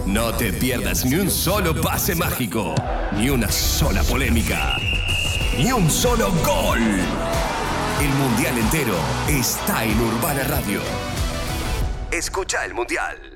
No te pierdas ni un solo pase mágico, ni una sola polémica, ni un solo gol. El Mundial entero está en Urbana Radio. Escucha el Mundial.